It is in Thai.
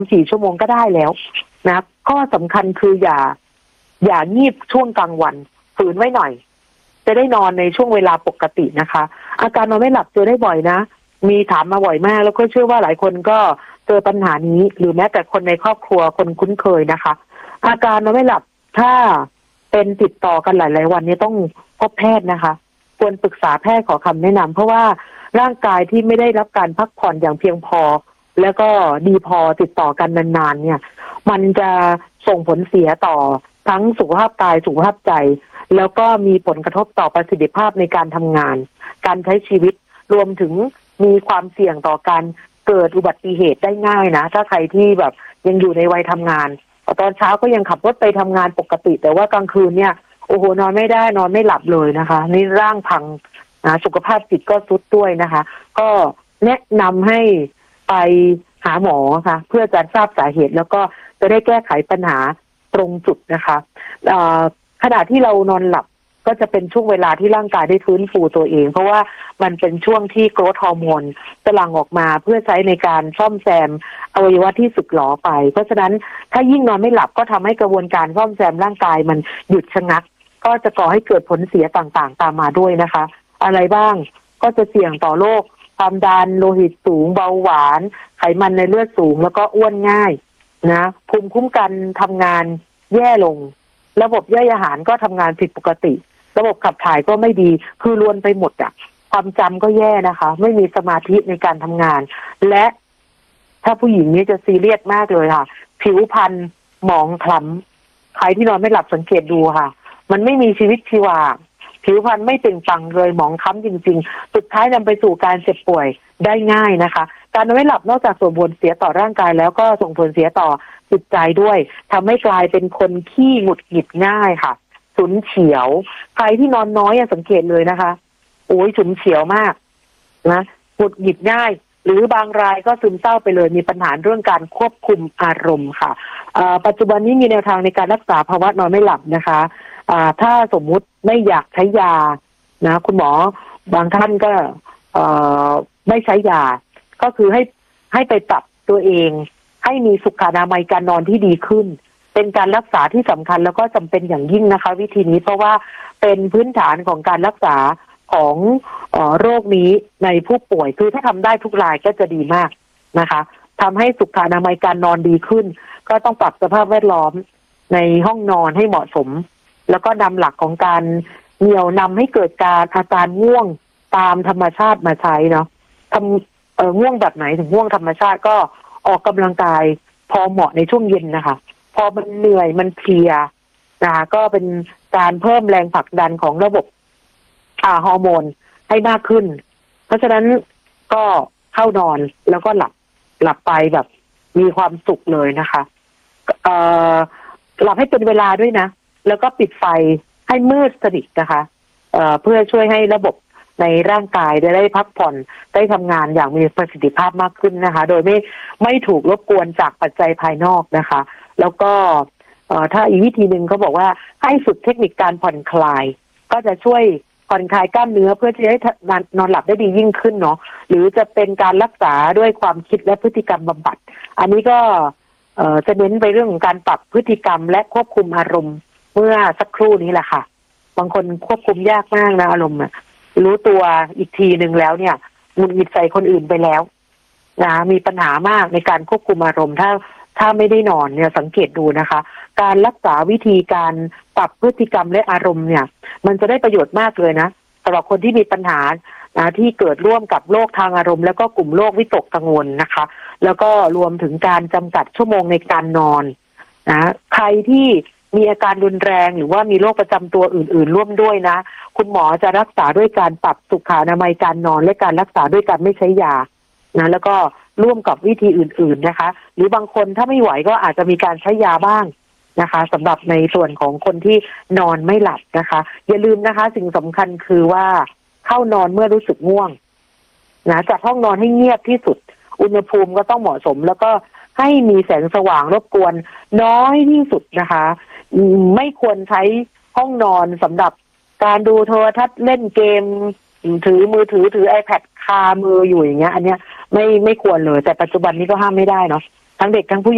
4 ชั่วโมงก็ได้แล้วนะข้อสำคัญคืออย่างีบช่วงกลางวันฝืนไว้หน่อยจะได้นอนในช่วงเวลาปกตินะคะอาการนอนไม่หลับเจอได้บ่อยนะมีถามมาบ่อยมากแล้วก็เชื่อว่าหลายคนก็เจอปัญหานี้หรือแม้แต่คนในครอบครัวคนคุ้นเคยนะคะอาการนอนไม่หลับถ้าเป็นติดต่อกันหลายๆวันนี้ต้องพบแพทย์นะคะควรปรึกษาแพทย์ขอคำแนะนำเพราะว่าร่างกายที่ไม่ได้รับการพักผ่อนอย่างเพียงพอแล้วก็ดีพอติดต่อกันนานๆเนี่ยมันจะส่งผลเสียต่อทั้งสุขภาพกายสุขภาพใจแล้วก็มีผลกระทบต่อประสิทธิภาพในการทำงานการใช้ชีวิตรวมถึงมีความเสี่ยงต่อการเกิดอุบัติเหตุได้ง่ายนะถ้าใครที่แบบยังอยู่ในวัยทำงานตอนเช้าก็ยังขับรถไปทำงานปกติแต่ว่ากลางคืนเนี่ยโอ้โหนอนไม่ได้นอนไม่หลับเลยนะคะนี่ร่างพังสุขภาพจิตก็ทรุดด้วยนะคะก็แนะนำให้ไปหาหมอค่ะเพื่อจะทราบสาเหตุแล้วก็จะได้แก้ไขปัญหาตรงจุดนะคะขณะที่เรานอนหลับก็จะเป็นช่วงเวลาที่ร่างกายได้ฟื้นฟูตัวเองเพราะว่ามันเป็นช่วงที่โกรทฮอร์โมนจะหลั่งออกมาเพื่อใช้ในการซ่อมแซมอวัยวะที่สึกหรอไปเพราะฉะนั้นถ้ายิ่งนอนไม่หลับก็ทำให้กระบวนการซ่อมแซมร่างกายมันหยุดชะงักก็จะก่อให้เกิดผลเสียต่างๆตามมาด้วยนะคะอะไรบ้างก็จะเสี่ยงต่อโรคความดันโลหิตสูงเบาหวานไขมันในเลือดสูงแล้วก็อ้วนง่ายนะภูมิคุ้มกันทำงานแย่ลงระบบย่อยอาหารก็ทำงานผิดปกติระบบขับถ่ายก็ไม่ดีคือรวนไปหมดอ่ะความจำก็แย่นะคะไม่มีสมาธิในการทำงานและถ้าผู้หญิงนี่จะซีเรียสมากเลยค่ะผิวพรรณหมองคล้ำใครที่นอนไม่หลับสังเกตดูค่ะมันไม่มีชีวิตชีวาผิวพรรณไม่เปล่งปลั่งเลยหมองคล้ำจริงๆสุดท้ายนำไปสู่การเจ็บป่วยได้ง่ายนะคะการนอนไม่หลับนอกจากส่งผลเสียต่อร่างกายแล้วก็ส่งผลเสียต่อจิตใจด้วยทำให้กลายเป็นคนขี้หงุดหงิดง่ายค่ะฉุนเฉียวใครที่นอนน้อยสังเกตเลยนะคะโอ้ยฉุนเฉียวมากนะหงุดหงิดง่ายหรือบางรายก็ซึมเศร้าไปเลยมีปัญหาเรื่องการควบคุมอารมณ์ค่ะปัจจุบันนี้มีแนวทางในการรักษาภาวะนอนไม่หลับนะคะถ้าสมมุติไม่อยากใช้ยานะคุณหมอบางท่านก็ไม่ใช้ยาก็คือให้ไปปรับตัวเองให้มีสุขอนามัยการนอนที่ดีขึ้นเป็นการรักษาที่สำคัญแล้วก็จำเป็นอย่างยิ่งนะคะวิธีนี้เพราะว่าเป็นพื้นฐานของการรักษาของโรคนี้ในผู้ป่วยคือถ้าทำได้ทุกรายก็จะดีมากนะคะทำให้สุขอนามัยการนอนดีขึ้นก็ต้องปรับสภาพแวดล้อมในห้องนอนให้เหมาะสมแล้วก็นำหลักของการเหนี่ยวนำให้เกิดอาการง่วงตามธรรมชาติมาใช้เนาะง่วงแบบไหนถึงง่วงธรรมชาติก็ออกกำลังกายพอเหมาะในช่วงเย็นนะคะพอมันเหนื่อยมันเพลียนะคะก็เป็นการเพิ่มแรงผลักดันของระบบฮอร์โมนให้มากขึ้นเพราะฉะนั้นก็เข้านอนแล้วก็หลับไปแบบมีความสุขเลยนะคะหลับให้เป็นเวลาด้วยนะแล้วก็ปิดไฟให้มืดสนิทนะคะเพื่อช่วยให้ระบบในร่างกายได้พักผ่อนได้ทำงานอย่างมีประสิทธิภาพมากขึ้นนะคะโดยไม่ถูกรบกวนจากปัจจัยภายนอกนะคะแล้วก็ถ้าอีกวิธีหนึ่งเขาบอกว่าให้ฝึกเทคนิคการผ่อนคลายก็จะช่วยผ่อนคลายกล้ามเนื้อเพื่อที่จะให้นอนหลับได้ดียิ่งขึ้นเนาะหรือจะเป็นการรักษาด้วยความคิดและพฤติกรรมบำบัดอันนี้ก็จะเน้นไปเรื่องของการปรับพฤติกรรมและควบคุมอารมณ์เมื่อสักครู่นี้แหละค่ะบางคนควบคุมยากมากนะอารมณ์รู้ตัวอีกทีหนึ่งแล้วเนี่ยหงุดหงิดใส่คนอื่นไปแล้วนะมีปัญหามากในการควบคุมอารมณ์ถ้าไม่ได้นอนเนี่ยสังเกตดูนะคะการรักษาวิธีการปรับพฤติกรรมและอารมณ์เนี่ยมันจะได้ประโยชน์มากเลยนะสำหรับคนที่มีปัญหาที่เกิดร่วมกับโรคทางอารมณ์แล้วก็กลุ่มโรควิตกกังวลนะคะแล้วก็รวมถึงการจำกัดชั่วโมงในการนอนนะใครที่มีอาการรุนแรงหรือว่ามีโรคประจำตัวอื่นๆร่วมด้วยนะคุณหมอจะรักษาด้วยการปรับสุขอนามัยการนอนและการรักษาด้วยการไม่ใช้ยานะแล้วก็ร่วมกับวิธีอื่นๆนะคะหรือบางคนถ้าไม่ไหวก็อาจจะมีการใช้ยาบ้างนะคะสำหรับในส่วนของคนที่นอนไม่หลับนะคะอย่าลืมนะคะสิ่งสำคัญคือว่าเข้านอนเมื่อรู้สึกง่วงนะจัดห้องนอนให้เงียบที่สุดอุณหภูมิก็ต้องเหมาะสมแล้วก็ให้มีแสงสว่างรบกวนน้อยที่สุดนะคะไม่ควรใช้ห้องนอนสำหรับการดูโทรทัศน์เล่นเกมถือมือถือiPad คามืออยู่อย่างเงี้ยอันเนี้ยไม่ควรเลยแต่ปัจจุบันนี้ก็ห้ามไม่ได้เนาะทั้งเด็กทั้งผู้ใหญ่